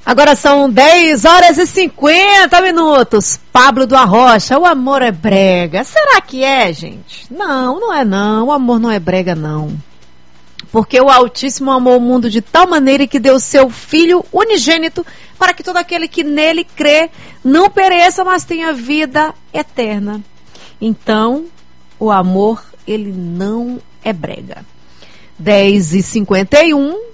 Agora são 10h50. Pablo do Arrocha, o amor é brega. Será que é, gente? Não, não é não. O amor não é brega, não. Porque o Altíssimo amou o mundo de tal maneira que deu seu Filho unigênito para que todo aquele que nele crê não pereça, mas tenha vida eterna. Então, o amor, ele não é brega. 10h51.